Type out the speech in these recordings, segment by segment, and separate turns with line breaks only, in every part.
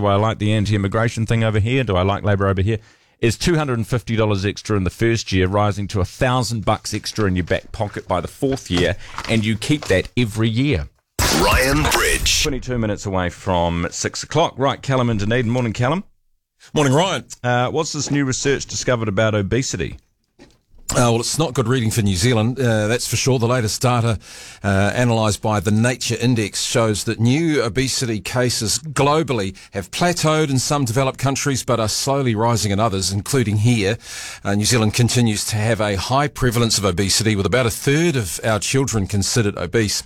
Do I like the anti-immigration thing over here? Do I like Labour over here? Is $250 extra in the first year, rising to $1,000 extra in your back pocket by the fourth year, and you keep that every year.
Ryan Bridge.
22 minutes away from 6 o'clock. Right, Callum in Dunedin. Morning, Callum.
Morning, Ryan.
What's this new research discovered about obesity?
Well, it's not good reading for New Zealand, that's for sure. The latest data analysed by the Nature Index shows that new obesity cases globally have plateaued in some developed countries but are slowly rising in others, including here. New Zealand continues to have a high prevalence of obesity, with about a third of our children considered obese.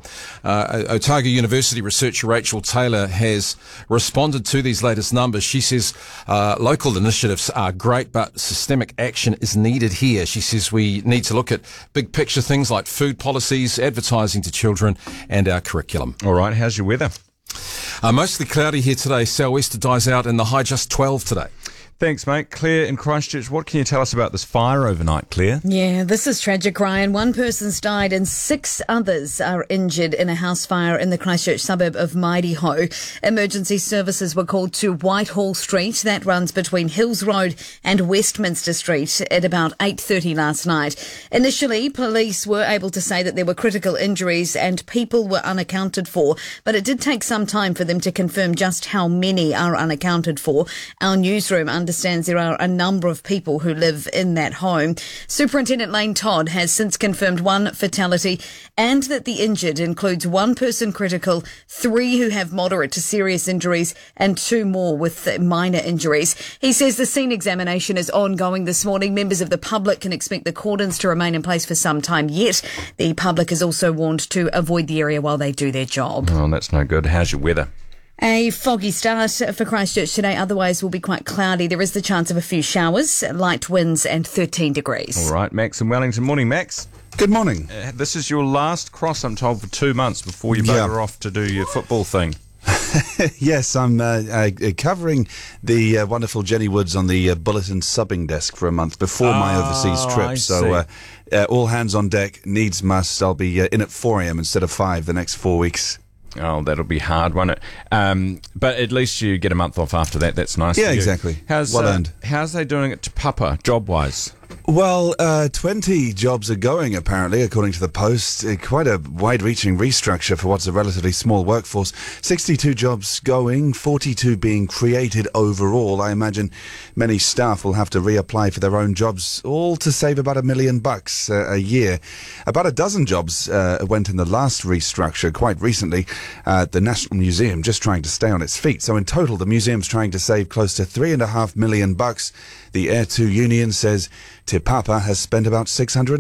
Otago University researcher Rachel Taylor has responded to these latest numbers. She says local initiatives are great, but systemic action is needed here. She says we need to look at big picture things like food policies, advertising to children, and our curriculum.
All right, how's your weather?
Mostly cloudy here today. Sou'wester dies out and the high just 12 today.
Thanks, mate. Claire in Christchurch, what can you tell us about this fire overnight, Claire?
Yeah, this is tragic, Ryan. One person's died and 6 others are injured in a house fire in the Christchurch suburb of Maidiho. Emergency services were called to Whitehall Street. That runs between Hills Road and Westminster Street at about 8:30 last night. Initially, police were able to say that there were critical injuries and people were unaccounted for, but it did take some time for them to confirm just how many are unaccounted for. Our newsroom understands there are a number of people who live in that home. Superintendent Lane Todd has since confirmed 1 fatality and that the injured includes 1 person critical, 3 who have moderate to serious injuries and 2 more with minor injuries. He says the scene examination is ongoing this morning. Members of the public can expect the cordons to remain in place for some time yet. The public is also warned to avoid the area while they do their job.
Oh, that's no good. How's your weather?
A foggy start for Christchurch today, otherwise will be quite cloudy. There is the chance of a few showers, light winds and 13 degrees.
All right, Max in Wellington. Morning, Max.
Good morning.
This is your last cross, I'm told, for 2 months before you bugger off to do your football thing.
Yes, I'm covering the wonderful Jenny Woods on the bulletin subbing desk for a month before my overseas trip. So all hands on deck, needs must. I'll be in at 4 a.m. instead of 5 the next 4 weeks.
Oh, that'll be hard, won't it? But at least you get a month off after that. That's nice.
Yeah, exactly. Well earned.
How's they doing it to Papa, job-wise?
Well, 20 jobs are going, apparently, according to the Post. Quite a wide-reaching restructure for what's a relatively small workforce. 62 jobs going, 42 being created overall. I imagine many staff will have to reapply for their own jobs, all to save about $1 million a year. About a dozen jobs went in the last restructure quite recently at the National Museum, just trying to stay on its feet. So in total, the museum's trying to save close to $3.5 million. The Air 2 Union says Te Papa has spent about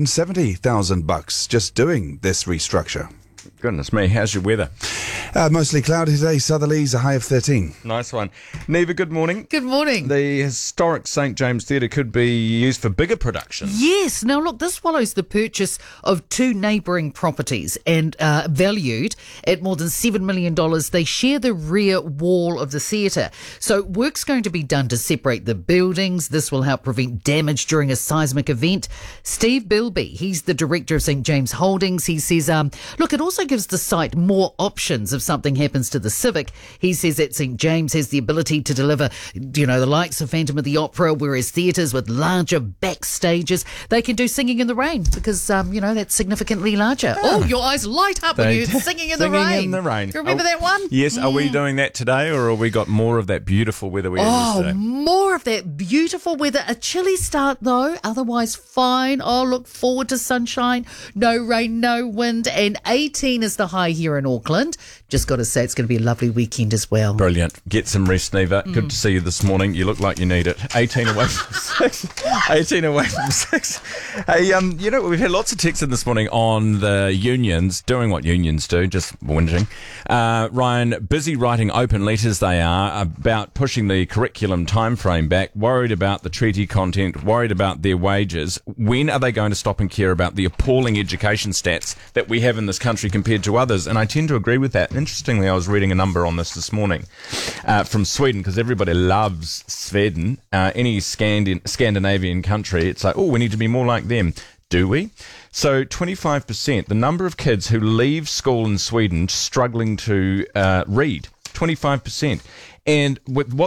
$670,000 just doing this restructure.
Goodness me, how's your weather?
Mostly cloudy today, southerlies, a high of 13.
Nice one. Neva, good morning.
Good morning.
The historic St James Theatre could be used for bigger productions.
Yes. Now, look, this follows the purchase of 2 neighbouring properties and valued at more than $7 million. They share the rear wall of the theatre. So work's going to be done to separate the buildings. This will help prevent damage during a seismic event. Steve Bilby, he's the director of St James Holdings. He says, look, it also gives the site more options if something happens to the Civic. He says that St James has the ability to deliver, the likes of Phantom of the Opera, whereas theatres with larger backstages, they can do Singing in the Rain because, that's significantly larger. Oh, your eyes light up when you're Singing in the Rain.
Singing in the Rain.
Do you remember that one?
Yes. Yeah. Are we doing that today, or have we got more of that beautiful weather we had yesterday?
More of that beautiful weather. A chilly start, though. Otherwise, fine. Oh, look forward to sunshine. No rain, no wind. And 18 is the high here in Auckland. Just got to say, it's going to be a lovely weekend as well.
Brilliant. Get some rest, Neva. Good to see you this morning. You look like you need it. 18 away from 6. 18 away from 6. Hey, we've had lots of texts in this morning on the unions, doing what unions do, just whinging. Ryan, busy writing open letters they are about pushing the curriculum time frame back, worried about the treaty content, worried about their wages. When are they going to stop and care about the appalling education stats that we have in this country compared to others? And I tend to agree with that. Interestingly, I was reading a number on this morning from Sweden, because everybody loves Sweden. Any Scandinavian country, it's like, oh, we need to be more like them. Do we? So 25%, the number of kids who leave school in Sweden struggling to read, 25%. And with what